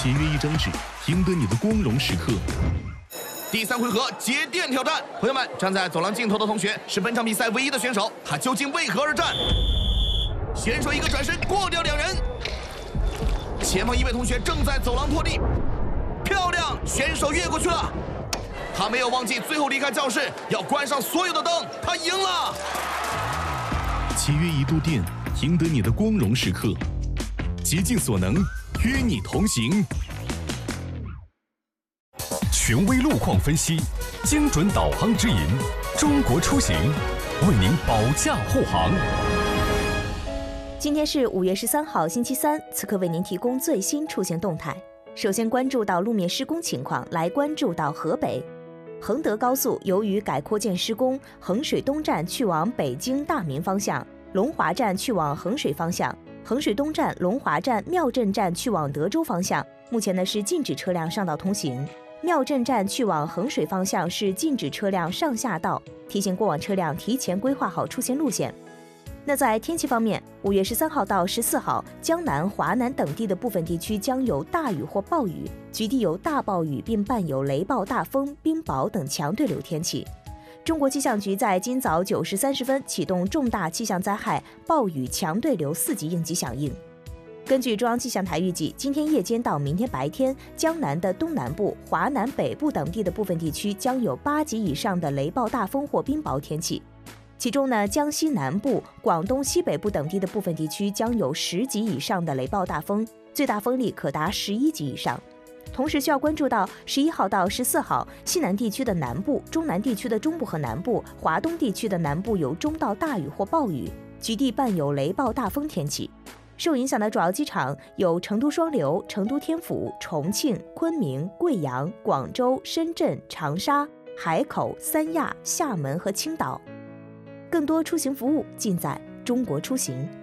签约一张纸，赢得你的光荣时刻。第3回合节电挑战，朋友们，站在走廊尽头的同学是本场比赛唯一的选手，他究竟为何而战？选手一个转身过掉2人，前方一位同学正在走廊拖地，漂亮，选手越过去了。他没有忘记最后离开教室要关上所有的灯，他赢了。签约1度电，赢得你的光荣时刻，竭尽所能与你同行。 权威路况分析，精准导航指引，中国出行为您保驾护航。 今天是5月13号星期三，此刻为您提供最新出行动态。首先关注到路面施工情况，来关注到河北衡德高速，由于改扩建施工，衡水东站去往北京大民方向，龙华站去往衡水方向，衡水东站、龙华站、庙镇站去往德州方向，目前是禁止车辆上道通行。庙镇站去往衡水方向是禁止车辆上下道，提醒过往车辆提前规划好出行路线。那在天气方面，5月13号到14号，江南、华南等地的部分地区将有大雨或暴雨，局地有大暴雨并伴有雷暴大风、冰雹等强对流天气。中国气象局在今早9时30分启动重大气象灾害暴雨强对流4级应急响应。根据中央气象台预计，今天夜间到明天白天，江南的东南部、华南北部等地的部分地区将有8级以上的雷暴大风或冰雹天气。其中江西南部、广东西北部等地的部分地区将有10级以上的雷暴大风，最大风力可达11级以上。同时需要关注到11号到14号，西南地区的南部、中南地区的中部和南部、华东地区的南部有中到大雨或暴雨，局地伴有雷暴大风天气。受影响的主要机场有成都双流、成都天府、重庆、昆明、贵阳、广州、深圳、长沙、海口、三亚、厦门和青岛。更多出行服务尽在中国出行。